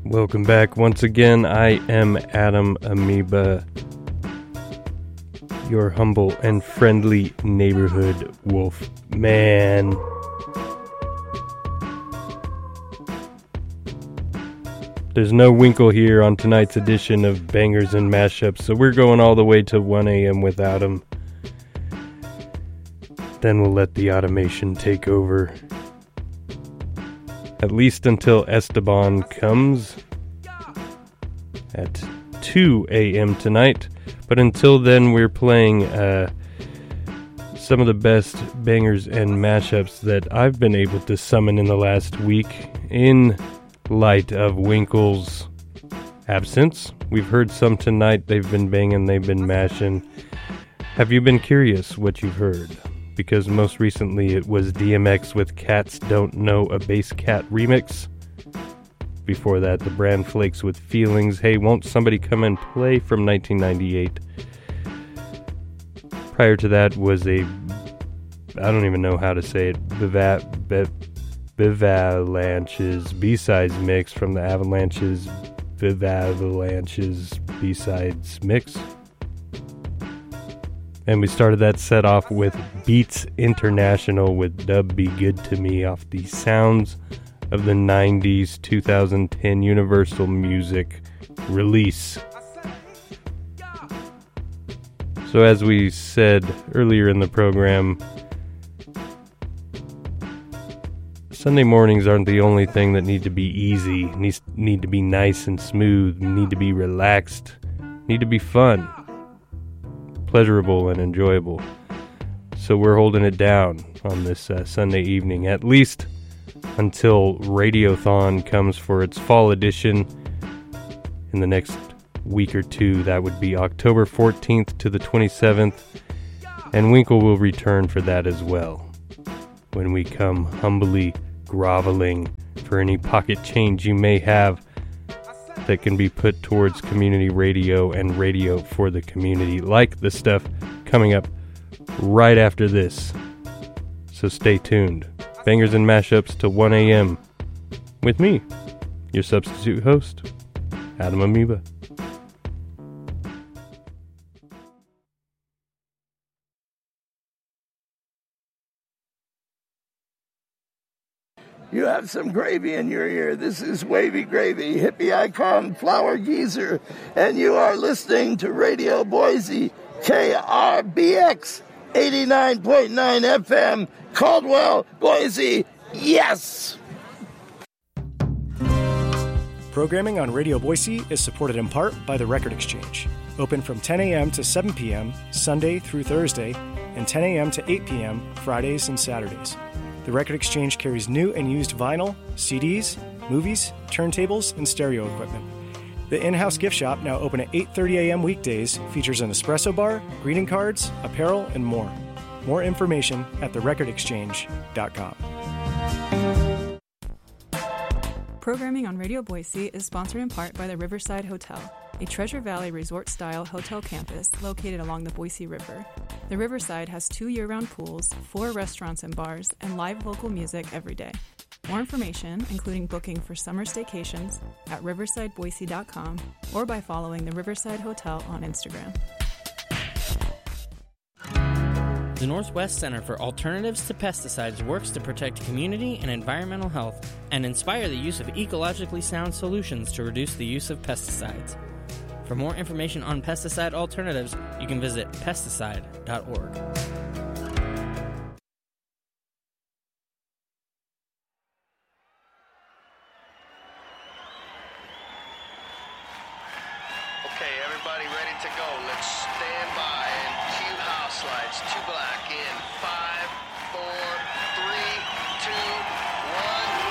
Welcome back once again. I am Adam Amoeba, your humble and friendly neighborhood wolf man. There's no Winkle here on tonight's edition of Bangers and Mashups, so we're going all the way to 1 a.m. without him. Then we'll let the automation take over. At least until Esteban comes at 2 a.m. tonight. But until then, we're playing some of the best bangers and mashups that I've been able to summon in the last week in light of Winkle's absence. We've heard some tonight. They've been banging, they've been mashing. Have you been curious what you've heard? Because most recently it was DMX with Cats Don't Know a Bass Cat remix. Before that, the Brand Flakes with Feelings. Hey, won't somebody come and play from 1998? Prior to that was I don't even know how to say it, Bivavalanche's B-Sides mix from the Avalanche's Bivavalanche's B-Sides mix. And we started that set off with Beats International with Dub Be Good To Me off the Sounds of the 90s 2010 Universal Music release. So as we said earlier in the program, Sunday mornings aren't the only thing that need to be easy, need to be nice and smooth, need to be relaxed, need to be fun, pleasurable and enjoyable. So we're holding it down on this Sunday evening, at least until Radiothon comes for its fall edition in the next week or two. That would be October 14th to the 27th, and Winkle will return for that as well, when we come humbly groveling for any pocket change you may have that can be put towards community radio and radio for the community, like the stuff coming up right after this. So stay tuned. Bangers and Mashups to 1 a.m. with me, your substitute host, Adam Amoeba. You have some gravy in your ear. This is Wavy Gravy, hippie icon, flower geezer, and you are listening to Radio Boise, KRBX, 89.9 FM, Caldwell, Boise, yes! Programming on Radio Boise is supported in part by the Record Exchange, open from 10 a.m. to 7 p.m., Sunday through Thursday, and 10 a.m. to 8 p.m., Fridays and Saturdays. The Record Exchange carries new and used vinyl, CDs, movies, turntables, and stereo equipment. The in-house gift shop, now open at 8:30 a.m. weekdays, features an espresso bar, greeting cards, apparel, and more. More information at therecordexchange.com. Programming on Radio Boise is sponsored in part by the Riverside Hotel, a Treasure Valley resort-style hotel campus located along the Boise River. The Riverside has 2 year-round pools, 4 restaurants and bars, and live local music every day. More information, including booking for summer staycations, at riversideboise.com or by following the Riverside Hotel on Instagram. The Northwest Center for Alternatives to Pesticides works to protect community and environmental health and inspire the use of ecologically sound solutions to reduce the use of pesticides. For more information on pesticide alternatives, you can visit pesticide.org. Okay, everybody ready to go. Let's stand by and cue house lights. 2 black in 5, 4,